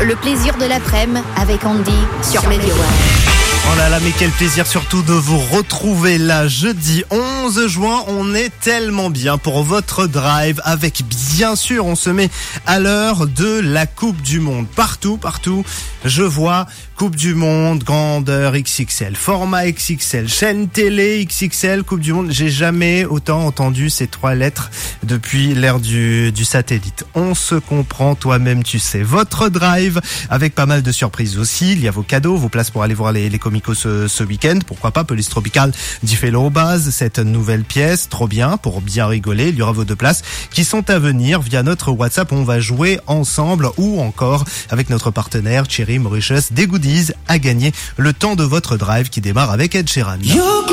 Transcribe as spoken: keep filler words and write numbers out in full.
Le plaisir de l'après-midi avec Andy sur Radio One. Oh là là, mais quel plaisir surtout de vous retrouver là, jeudi onze juin. On est tellement bien pour votre drive avec, bien sûr, on se met à l'heure de la Coupe du Monde. Partout, partout, je vois Coupe du Monde, grandeur X X L, format X X L, chaîne télé X X L, Coupe du Monde. J'ai jamais autant entendu ces trois lettres depuis l'ère du, du satellite. On se comprend, toi-même tu sais. Votre drive avec pas mal de surprises aussi. Il y a vos cadeaux, vos places pour aller voir les, les Comico ce, ce week-end. Pourquoi pas Police Tropicale d'I F L O Base, cette nouvelle pièce, trop bien, pour bien rigoler. Il y aura vos deux places qui sont à venir via notre WhatsApp. On va jouer ensemble ou encore avec notre partenaire Cherry Mauritius, des goodies à gagner le temps de votre drive qui démarre avec Ed Sheeran.